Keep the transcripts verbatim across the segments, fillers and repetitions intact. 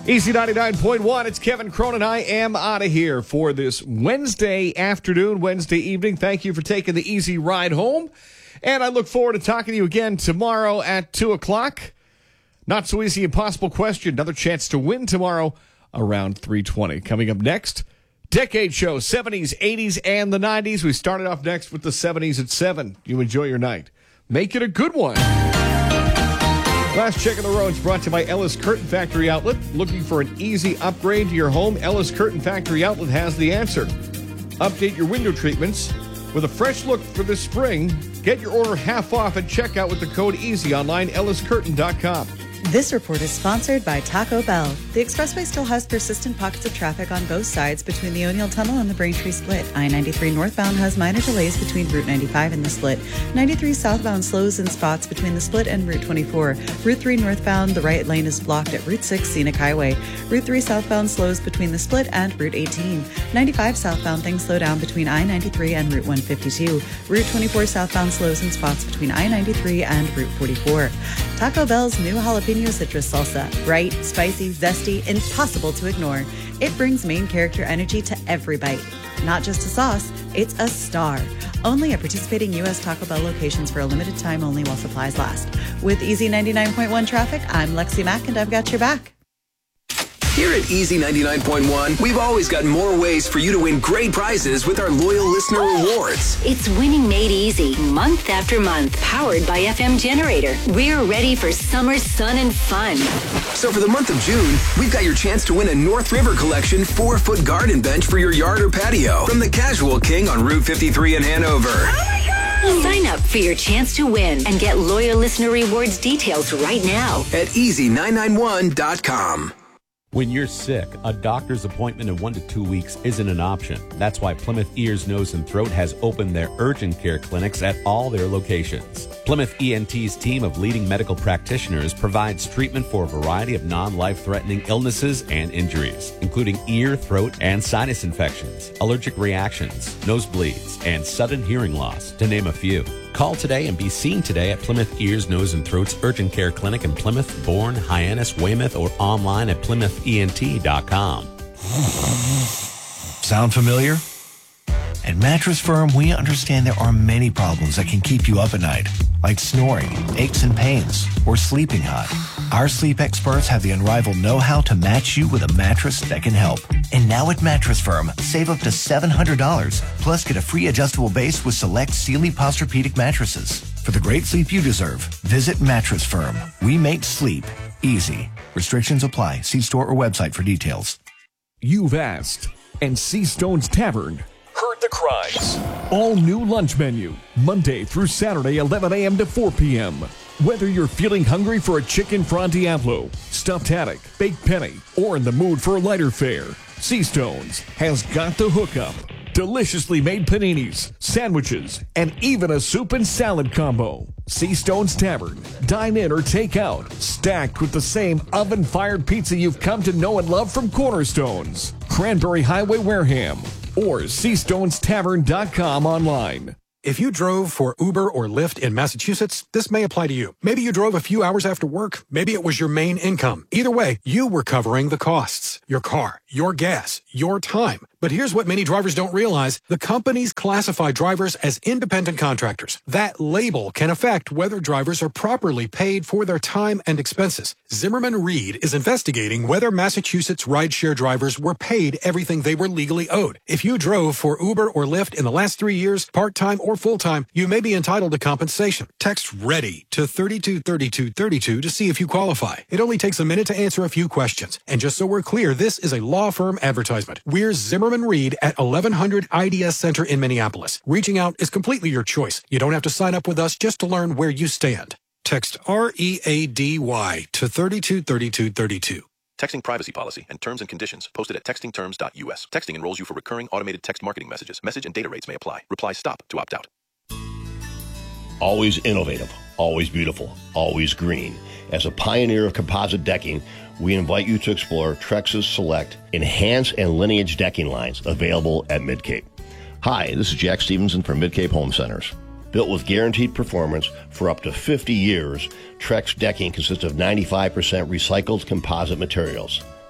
Easy ninety-nine point one, it's Kevin Cronin. I am out of here for this Wednesday afternoon, Wednesday evening. Thank you for taking the easy ride home. And I look forward to talking to you again tomorrow at two o'clock. Not so easy, impossible question. Another chance to win tomorrow around three twenty. Coming up next, Decade Show, seventies, eighties, and the nineties. We started off next with the seventies at seven. You enjoy your night. Make it a good one. Last check of the roads brought to you by Ellis Curtain Factory Outlet. Looking for an easy upgrade to your home? Ellis Curtain Factory Outlet has the answer. Update your window treatments with a fresh look for this spring. Get your order half off at checkout with the code EASY online, ellis curtain dot com. This report is sponsored by Taco Bell. The expressway still has persistent pockets of traffic on both sides between the O'Neill Tunnel and the Braintree Split. I ninety-three northbound has minor delays between Route ninety-five and the Split. ninety-three southbound slows in spots between the Split and Route twenty-four. Route three northbound, the right lane is blocked at Route six Scenic Highway. Route three southbound slows between the Split and Route eighteen. ninety-five southbound things slow down between I ninety-three and Route one fifty-two. Route twenty-four southbound slows in spots between I ninety-three and Route forty-four. Taco Bell's new jalapeno citrus salsa. Bright, spicy, zesty, impossible to ignore. It brings main character energy to every bite. Not just a sauce, it's a star. Only at participating U S Taco Bell locations for a limited time only while supplies last. With Easy ninety-nine point one traffic, I'm Lexi Mack and I've got your back. Here at Easy ninety-nine point one, we've always got more ways for you to win great prizes with our loyal listener rewards. It's winning made easy, month after month, powered by F M Generator. We're ready for summer sun and fun. So for the month of June, we've got your chance to win a North River Collection four-foot garden bench for your yard or patio from the Casual King on Route fifty-three in Hanover. Sign up for your chance to win and get loyal listener rewards details right now at easy nine nine one dot com. When you're sick, a doctor's appointment in one to two weeks isn't an option. That's why Plymouth Ears, Nose, and Throat has opened their urgent care clinics at all their locations. Plymouth E N T's team of leading medical practitioners provides treatment for a variety of non-life-threatening illnesses and injuries, including ear, throat, and sinus infections, allergic reactions, nosebleeds, and sudden hearing loss, to name a few. Call today and be seen today at Plymouth Ears, Nose, and Throat's Urgent Care Clinic in Plymouth, Bourne, Hyannis, Weymouth, or online at plymouth e n t dot com. Sound familiar? At Mattress Firm, we understand there are many problems that can keep you up at night, like snoring, aches and pains, or sleeping hot. Our sleep experts have the unrivaled know-how to match you with a mattress that can help. And now at Mattress Firm, save up to seven hundred dollars, plus get a free adjustable base with select Sealy Posturepedic mattresses. For the great sleep you deserve, visit Mattress Firm. We make sleep easy. Restrictions apply. See store or website for details. You've asked, and Seastone's Tavern heard the cries. All new lunch menu, Monday through Saturday, eleven a.m. to four p.m. Whether you're feeling hungry for a chicken Fra Diavolo, stuffed haddock, baked penny, or in the mood for a lighter fare, Seastone's has got the hookup. Deliciously made paninis, sandwiches, and even a soup and salad combo. Seastone's Tavern. Dine in or take out. Stacked with the same oven-fired pizza you've come to know and love from Cornerstones, Cranberry Highway, Wareham, or sea stones tavern dot com online. If you drove for Uber or Lyft in Massachusetts, this may apply to you. Maybe you drove a few hours after work. Maybe it was your main income. Either way, you were covering the costs. Your car, your gas, your time. But here's what many drivers don't realize. The companies classify drivers as independent contractors. That label can affect whether drivers are properly paid for their time and expenses. Zimmerman Reed is investigating whether Massachusetts rideshare drivers were paid everything they were legally owed. If you drove for Uber or Lyft in the last three years, part-time or full-time, you may be entitled to compensation. Text READY to thirty-two thirty-two thirty-two to see if you qualify. It only takes a minute to answer a few questions. And just so we're clear, this is a law firm advertisement. We're Zimmerman Reed at eleven hundred I D S Center in Minneapolis. Reaching out is completely your choice. You don't have to sign up with us just to learn where you stand. Text R E A D Y to thirty-two thirty-two thirty-two. Texting privacy policy and terms and conditions posted at texting terms dot u s. Texting enrolls you for recurring automated text marketing messages. Message and data rates may apply. Reply STOP to opt out. Always innovative, always beautiful, always green. As a pioneer of composite decking, we invite you to explore Trex's select Enhance and Lineage decking lines available at Mid-Cape. Hi, this is Jack Stevenson from Mid-Cape Home Centers. Built with guaranteed performance for up to fifty years, Trex decking consists of ninety-five percent recycled composite materials.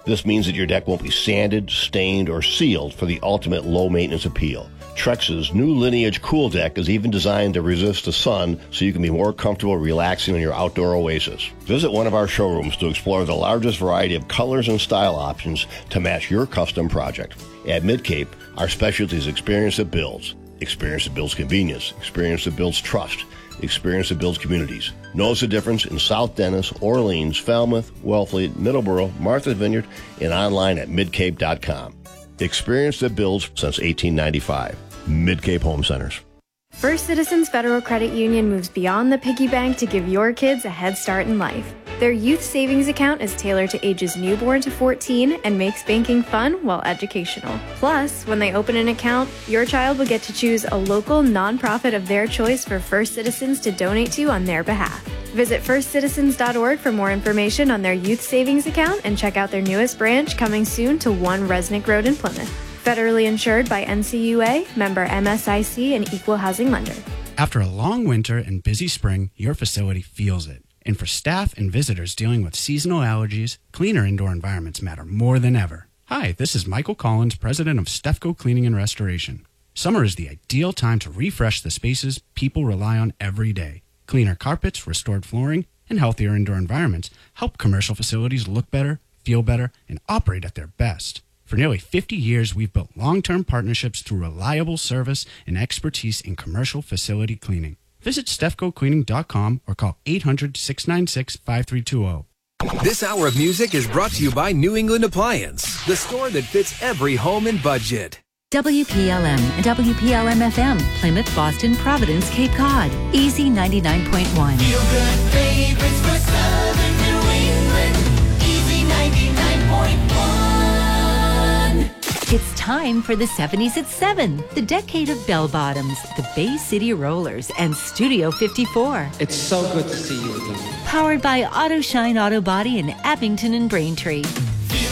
This means that your deck won't be sanded, stained, or sealed for the ultimate low-maintenance appeal. Trex's new Lineage Cool Deck is even designed to resist the sun so you can be more comfortable relaxing in your outdoor oasis. Visit one of our showrooms to explore the largest variety of colors and style options to match your custom project. At Mid-Cape, our specialty is experience that builds. Experience that builds convenience. Experience that builds trust. Experience that builds communities. Notice the difference in South Dennis, Orleans, Falmouth, Wellfleet, Middleborough, Martha's Vineyard, and online at midcape dot com. Experience that builds since eighteen ninety-five. Mid-Cape Home Centers. First Citizens Federal Credit Union moves beyond the piggy bank to give your kids a head start in life. Their youth savings account is tailored to ages newborn to fourteen and makes banking fun while educational. Plus, when they open an account, your child will get to choose a local nonprofit of their choice for First Citizens to donate to on their behalf. Visit first citizens dot org for more information on their youth savings account and check out their newest branch coming soon to one Resnick Road in Plymouth. Federally insured by N C U A, member M S I C, and equal housing lender. After a long winter and busy spring, your facility feels it. And for staff and visitors dealing with seasonal allergies, cleaner indoor environments matter more than ever. Hi, this is Michael Collins, president of Stefco Cleaning and Restoration. Summer is the ideal time to refresh the spaces people rely on every day. Cleaner carpets, restored flooring, and healthier indoor environments help commercial facilities look better, feel better, and operate at their best. For nearly fifty years, we've built long-term partnerships through reliable service and expertise in commercial facility cleaning. Visit stefco cleaning dot com or call eight hundred, six nine six, five three two zero. This hour of music is brought to you by New England Appliance, the store that fits every home and budget. W P L M and W P L M F M, Plymouth, Boston, Providence, Cape Cod. Easy ninety-nine point one. Feel good favorites for Southern New England. Easy ninety-nine point one. It's time for the seventies at seven, the decade of bell bottoms, the Bay City Rollers, and Studio fifty-four. It's so good to see you again. Powered by Auto Shine Auto Body in Abington and Braintree.